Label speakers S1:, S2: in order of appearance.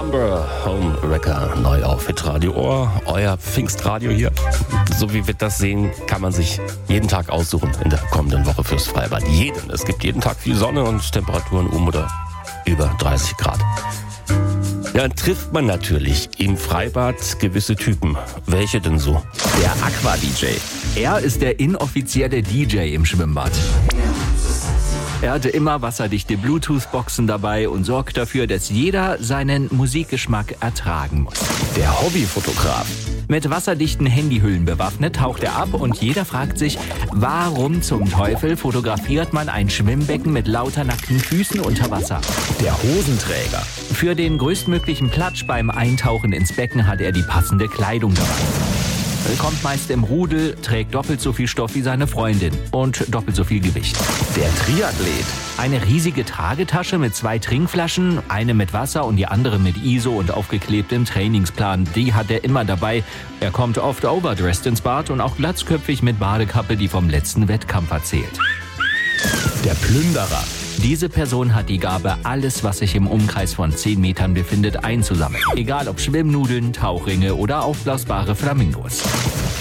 S1: Slumber Homewrecker, neu auf Hitradio Ohr, euer Pfingstradio hier. So wie wir das sehen, kann man sich jeden Tag aussuchen in der kommenden Woche fürs Freibad. Jeden. Es gibt jeden Tag viel Sonne und Temperaturen oder über 30 Grad. Ja, dann trifft man natürlich im Freibad gewisse Typen. Welche denn so?
S2: Der Aqua-DJ. Er ist der inoffizielle DJ im Schwimmbad. Er hatte immer wasserdichte Bluetooth-Boxen dabei und sorgt dafür, dass jeder seinen Musikgeschmack ertragen muss. Der Hobbyfotograf. Mit wasserdichten Handyhüllen bewaffnet taucht er ab und jeder fragt sich, warum zum Teufel fotografiert man ein Schwimmbecken mit lauter nackten Füßen unter Wasser? Der Hosenträger. Für den größtmöglichen Platsch beim Eintauchen ins Becken hat er die passende Kleidung dabei. Er kommt meist im Rudel, trägt doppelt so viel Stoff wie seine Freundin und doppelt so viel Gewicht. Der Triathlet. Eine riesige Tragetasche mit 2 Trinkflaschen, eine mit Wasser und die andere mit ISO und aufgeklebtem Trainingsplan. Die hat er immer dabei. Er kommt oft overdressed ins Bad und auch glatzköpfig mit Badekappe, die vom letzten Wettkampf erzählt. Der Plünderer. Diese Person hat die Gabe, alles, was sich im Umkreis von 10 Metern befindet, einzusammeln. Egal ob Schwimmnudeln, Tauchringe oder aufblasbare Flamingos.